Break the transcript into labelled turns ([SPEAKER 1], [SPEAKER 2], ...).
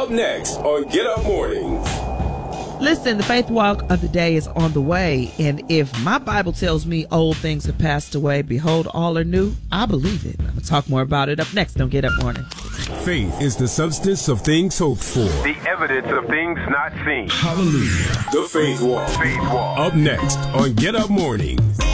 [SPEAKER 1] Up next on Get Up Mornings.
[SPEAKER 2] Listen, the faith walk of the day is on the way, and if my Bible tells me old things have passed away, behold, all are new, I believe it. I'm going to talk more about it up next on Get Up Morning.
[SPEAKER 1] Faith is the substance of things hoped for,
[SPEAKER 3] the evidence of things not seen.
[SPEAKER 1] Hallelujah. The Faith Walk.
[SPEAKER 3] Faith Walk.
[SPEAKER 1] Up next on Get Up Mornings.